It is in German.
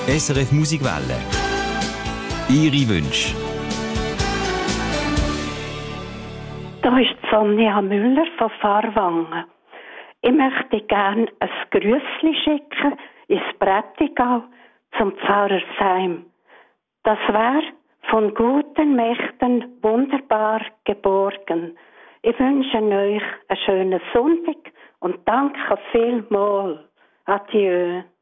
SRF Musikwelle. Ihre Wünsche. Da ist Sonja Müller von Fahrwangen. Ich möchte gerne ein Grüßli schicken ins Prättigau zum Pfarrer Seim. Das wäre von guten Mächten wunderbar geborgen. Ich wünsche euch einen schönen Sonntag und danke vielmals. Adieu.